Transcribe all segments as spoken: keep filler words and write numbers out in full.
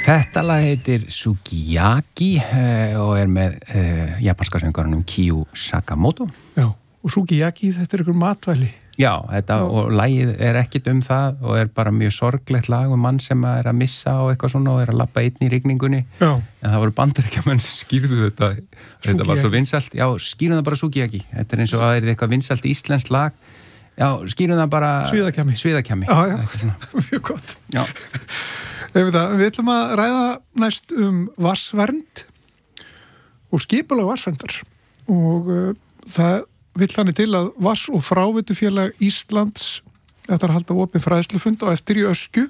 Þetta lag heitir Sukiyaki uh, og er með uh, japanska söngvarunum Kyu Sakamoto. Já, og Sukiyaki, þetta er ykkur matvæli. Já, þetta, Já. og lagið er ekkit um það og er bara mjög sorglegt lag um mann sem er að missa og eitthvað svona og er að labba einn í rigningunni. Já. En það voru bandaríkjamenn sem skýrðu þetta. Sukiyaki. Þetta var svo vinsælt. Já, skýrðu það bara Sukiyaki. Þetta er eins og að það er eitthvað vinsælt íslenskt lag. Já, skýrðu það bara... Sviðakjami. Sviðakjami. Já, já, mjög gott. Já. Við ætlum að ræða næst um vatnsvernd og skipulag vatnsverndar og uh, það vill þannig til að Vatns- og fráveitufélag Íslands ætlar að halda opið fræðslufund á eftir í Öskju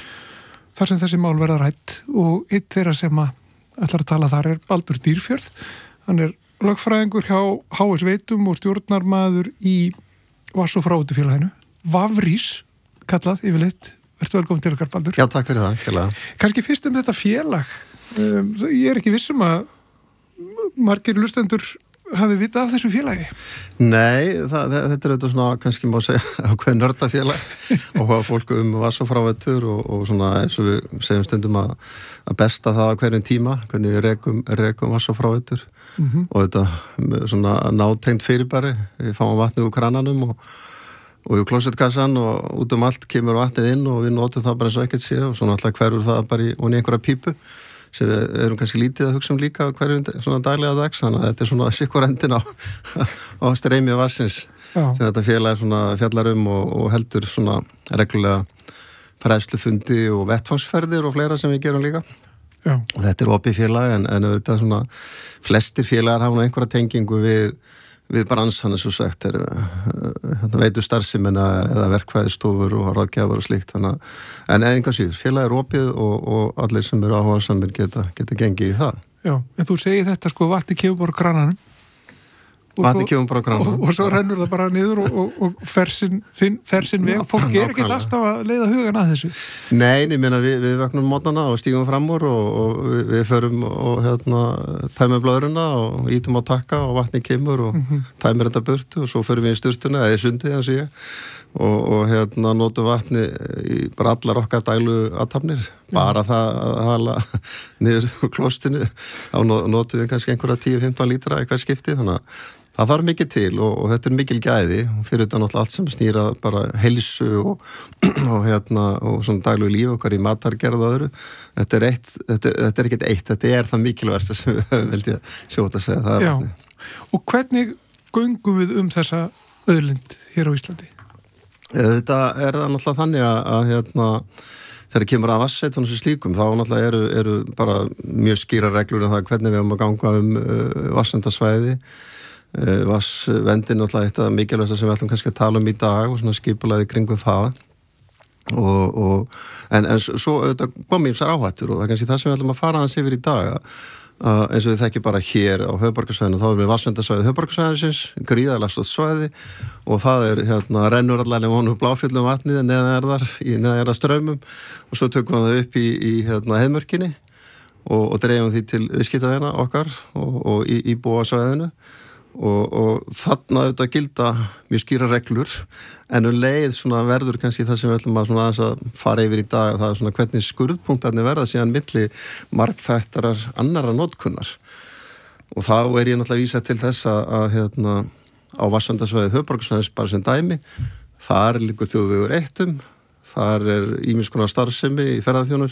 þar sem þessi mál verða rædd og einn þeirra sem að ætlar að tala þar er Baldur Dýrfjörð. Hann er lögfræðingur hjá H S Veitum og stjórnarmaður í Vatns- og fráveitufélaginu. Vafrís, kallað yfirleitt. Vertu velkomin til okkar, Baldur. Já, takk fyrir það. Fjölega. Kannski fyrst um þetta félag. Um, ég er ekki viss um að margir lustendur hafi vitað af þessu félagi. Nei, það, þetta er auðvitað svona, kannski má segja, ákveð nördafélag og hvað fólk um vatns- og fráveitur og, og svona eins og við segjum stundum að, að besta það á hverjum tíma, hvernig við rekum, rekum vatns- og fráveitur mm-hmm. og þetta svona nátengt fyrirbæri. Við fáum vatnið úr krananum og og í klósettkassan og út um allt kemur vatnið inn og við notum það bara eins og ekkert sé og svona alltaf hverfur það bara í, í einhverja pípu sem við erum kannski lítið að hugsa um líka hverjum svona daglega dags, þannig að þetta er svona sikkur endin á, á streymi og vassins Já. Sem þetta félag svona fjallar um og, og heldur svona reglulega fræðslufundi og vettfangsferðir og fleira sem við gerum líka Já. Og þetta er opið félag en, en auðvitað svona flestir félagar hafa einhverja tengingu við við bransan eins og sagt er uh, veitu starfsemina eða verkfræðistofur og ráðgjafar og slíkt þannig, en einhvað síður, félag er opið og, og allir sem eru áhugasamir geta, geta gengið í það. Já, en þú segir þetta sko vatni kemur bara grananum vatni kemur bara grananum og, og svo rennur það bara niður og, og, og fer sinn veg, fólk er ekkert alltaf að leiða hugan að þessu. Nei, ég meina við, við vaknum mótnana og stígum fram úr og, og við, við förum og hérna tæmum blöðruna og ítum á takka og vatni kemur og mm-hmm. tæmur þetta burtu og svo förum við í sturtuna eða í sundið eins og ég og, og hérna notum vatni í bara allar okkar dælu aðtapnir bara það að hala niður úr klostinu þá notum við kannski einhverja tíu til fimmtán lítra í hver skipti þannig að það þarf mikið til og, og þetta er mikil gæði fyrir þetta náttúrulega allt sem snýra bara heilsu og, og hérna og svona daglegu líf okkar í matargerð og öðru þetta er eitt, þetta er, þetta er ekkert eitt þetta er það mikilvægasta sem við höfum veldi að sjóta að segja það Já, og hvernig göngum við um þessa auðlind hér á Íslandi? Þetta er það náttúrulega þannig að, að hérna þegar kemur að vatnsveitunum sem slíkum þá náttúrulega eru, eru bara mjög skýra reglur um það hvernig við höfum að ganga um uh, vatnsverndarsvæði Uh, vassvendin náttúrulega eitt af mikilvægsta sem við ætlum kannski að tala um í dag og svona skipulaði kringum það og, og en, en svo auðvitað komið ýmsar áhættur og það er kannski það sem við ætlum að fara aðeins yfir í dag að eins og við þekkjum bara hér á höfuðborgarsvæðinu þá erum við vatnsverndarsvæði höfuðborgarsvæðisins gríðarlega stórt svæði og það er hérna rennur allavega honum bláfjöllum vatnið neðanjarðar í neðanjarðar straumum og svo tökum við það upp í, í hérna heiðmörkinni og, og dreifum því til viðskiptavina okkar og, og í, í búasvæðinu Og, og þarna auðvitað gilda mjög skýra reglur en um leið svona verður kannski það sem við ætlum að, svona aðeins að fara yfir í dag það er svona hvernig skurðpunktarnir verða síðan milli margþættarar annarra notkunnar og þá er ég náttúrulega að vísa til þess að, að hérna, á vatnsverndarsvæði höfuðborgarsvæðis bara sem dæmi þar liggur þjóðvegur eittum þar er ýmiss konar starfsemi í ferðaþjónustu